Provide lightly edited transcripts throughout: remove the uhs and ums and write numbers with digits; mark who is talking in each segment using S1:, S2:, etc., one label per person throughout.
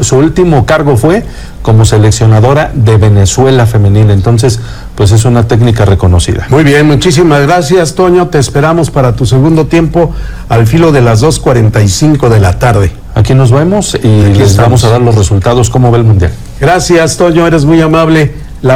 S1: su último cargo fue como seleccionadora de Venezuela femenil. Entonces, pues es una técnica reconocida.
S2: Muy bien, muchísimas gracias, Toño. Te esperamos para tu segundo tiempo al filo de las 2:45 de la tarde.
S1: Aquí nos vemos y les vamos a dar los resultados. ¿Cómo va el Mundial?
S2: Gracias, Toño, eres muy amable.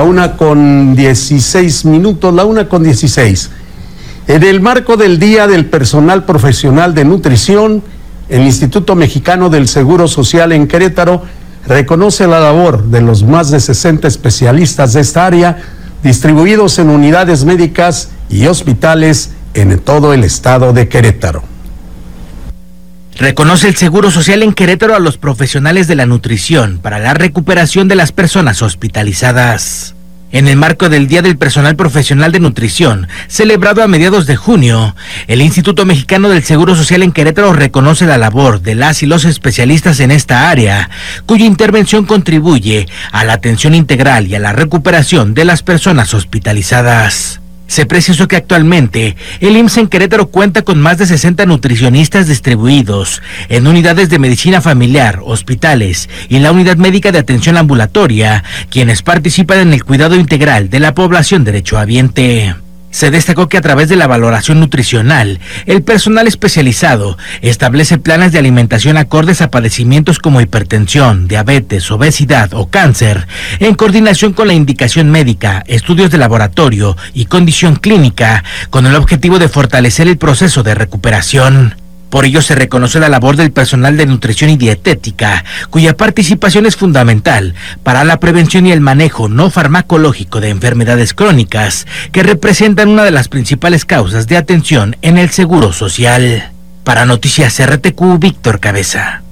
S2: 1:16, 1:16. En el marco del Día del Personal Profesional de Nutrición, el Instituto Mexicano del Seguro Social en Querétaro reconoce la labor de los más de 60 especialistas de esta área, distribuidos en unidades médicas y hospitales en todo el estado de Querétaro.
S3: Reconoce el Seguro Social en Querétaro a los profesionales de la nutrición para la recuperación de las personas hospitalizadas. En el marco del Día del Personal Profesional de Nutrición, celebrado a mediados de junio, el Instituto Mexicano del Seguro Social en Querétaro reconoce la labor de las y los especialistas en esta área, cuya intervención contribuye a la atención integral y a la recuperación de las personas hospitalizadas. Se precisó que actualmente el IMSS en Querétaro cuenta con más de 60 nutricionistas distribuidos en unidades de medicina familiar, hospitales y la unidad médica de atención ambulatoria, quienes participan en el cuidado integral de la población derechohabiente. Se destacó que a través de la valoración nutricional, el personal especializado establece planes de alimentación acordes a padecimientos como hipertensión, diabetes, obesidad o cáncer, en coordinación con la indicación médica, estudios de laboratorio y condición clínica, con el objetivo de fortalecer el proceso de recuperación. Por ello se reconoce la labor del personal de nutrición y dietética, cuya participación es fundamental para la prevención y el manejo no farmacológico de enfermedades crónicas, que representan una de las principales causas de atención en el Seguro Social. Para Noticias RTQ, Víctor Cabeza.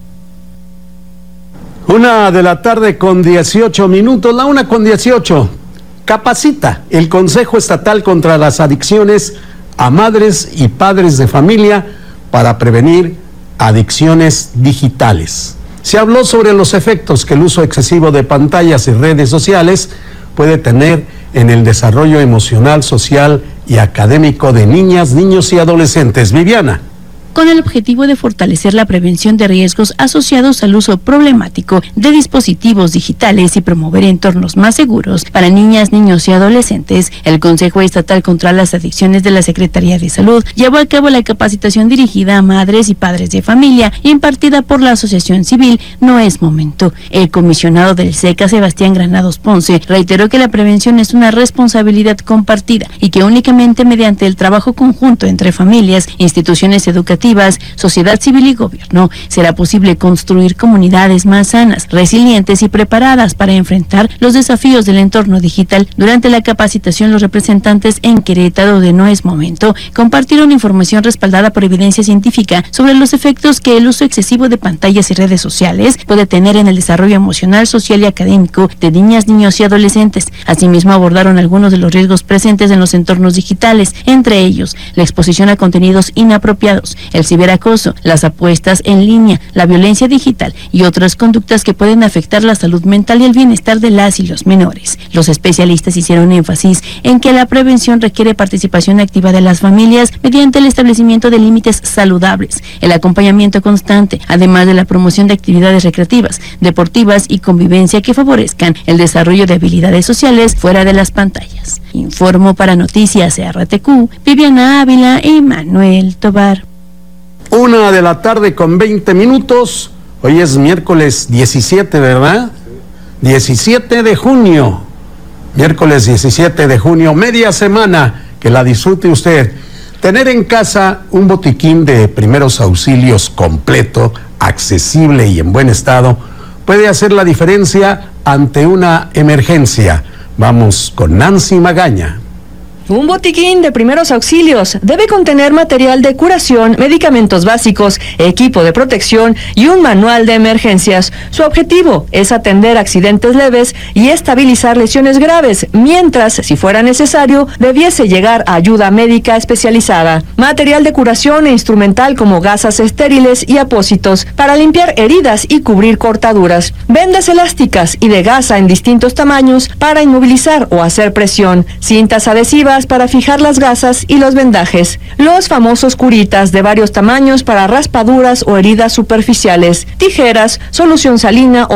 S2: 1:18 PM, 1:18. Capacita el Consejo Estatal contra las Adicciones a madres y padres de familia para prevenir adicciones digitales. Se habló sobre los efectos que el uso excesivo de pantallas y redes sociales puede tener en el desarrollo emocional, social y académico de niñas, niños y adolescentes. Viviana.
S4: Con el objetivo de fortalecer la prevención de riesgos asociados al uso problemático de dispositivos digitales y promover entornos más seguros para niñas, niños y adolescentes, el Consejo Estatal contra las Adicciones de la Secretaría de Salud llevó a cabo la capacitación dirigida a madres y padres de familia impartida por la Asociación Civil No Es Momento. El comisionado del SECA, Sebastián Granados Ponce, reiteró que la prevención es una responsabilidad compartida y que únicamente mediante el trabajo conjunto entre familias, instituciones educativas, sociedad civil y gobierno será posible construir comunidades más sanas, resilientes y preparadas para enfrentar los desafíos del entorno digital. Durante la capacitación, los representantes en Querétaro de No Es Momento compartieron información respaldada por evidencia científica sobre los efectos que el uso excesivo de pantallas y redes sociales puede tener en el desarrollo emocional, social y académico de niñas, niños y adolescentes. Asimismo, abordaron algunos de los riesgos presentes en los entornos digitales, entre ellos la exposición a contenidos inapropiados, el ciberacoso, las apuestas en línea, la violencia digital y otras conductas que pueden afectar la salud mental y el bienestar de las y los menores. Los especialistas hicieron énfasis en que la prevención requiere participación activa de las familias mediante el establecimiento de límites saludables, el acompañamiento constante, además de la promoción de actividades recreativas, deportivas y convivencia que favorezcan el desarrollo de habilidades sociales fuera de las pantallas. Informo para Noticias RTQ, Viviana Ávila y Manuel Tobar.
S2: 1:20 PM. Hoy es miércoles 17, ¿verdad? 17 de junio. Miércoles 17 de junio, media semana, que la disfrute usted. Tener en casa un botiquín de primeros auxilios completo, accesible y en buen estado puede hacer la diferencia ante una emergencia. Vamos con Nancy Magaña.
S5: Un botiquín de primeros auxilios debe contener material de curación, medicamentos básicos, equipo de protección y un manual de emergencias. Su objetivo es atender accidentes leves y estabilizar lesiones graves, mientras, si fuera necesario, debiese llegar a ayuda médica especializada. Material de curación e instrumental como gasas estériles y apósitos para limpiar heridas y cubrir cortaduras. Vendas elásticas y de gasa en distintos tamaños para inmovilizar o hacer presión. Cintas adhesivas para fijar las gasas y los vendajes. Los famosos curitas de varios tamaños para raspaduras o heridas superficiales. Tijeras, solución salina o